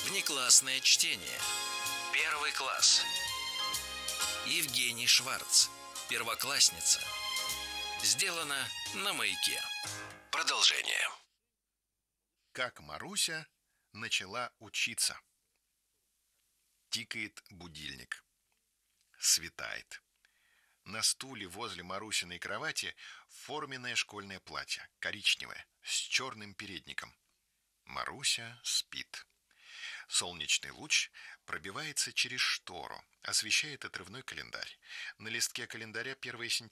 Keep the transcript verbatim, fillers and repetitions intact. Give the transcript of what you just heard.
Внеклассное чтение. Первый класс. Евгений Шварц. Первоклассница. Сделано на Маяке. Продолжение. Как Маруся начала учиться. Тикает будильник. Светает. На стуле возле Марусиной кровати форменное школьное платье, коричневое, с черным передником. Маруся спит. Солнечный луч пробивается через штору, освещает отрывной календарь. На листке календаря первое сентября.